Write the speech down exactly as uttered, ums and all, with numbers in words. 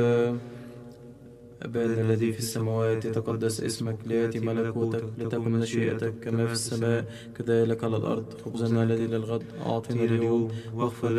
أبانا الذي في السماوات، يتقدس اسمك، ليأتي ملكوتك، لتكن مشيئتك كما في السماء كذلك على الأرض. خبزنا الذي للغد أعطنا اليوم، واغفر